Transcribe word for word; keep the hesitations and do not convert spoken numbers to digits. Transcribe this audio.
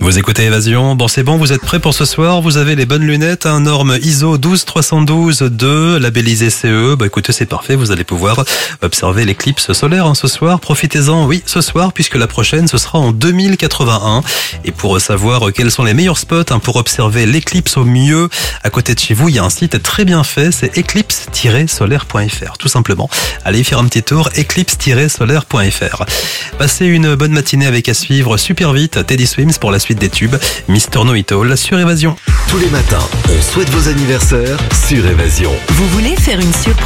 Vous écoutez Évasion. Bon, c'est bon, vous êtes prêts pour ce soir. Vous avez les bonnes lunettes, hein, norme I S O douze trois cent douze deux, labellisé C E. Bah écoutez, c'est parfait. Vous allez pouvoir observer l'éclipse solaire hein, ce soir. Profitez-en, oui, ce soir, puisque la prochaine, ce sera en deux mille quatre-vingt-un. Et pour savoir quels sont les meilleurs spots hein, pour observer l'éclipse au mieux, à côté de chez vous, il y a un site très bien fait. C'est éclipse tiret solaire point f r, tout simplement. Allez y faire un petit tour, éclipse tiret solaire point f r. Passez une bonne matinée avec à suivre super vite Teddy Swims pour la suite des tubes, Mister Know It All sur Évasion. Tous les matins, on souhaite vos anniversaires sur Évasion. Vous voulez faire une surprise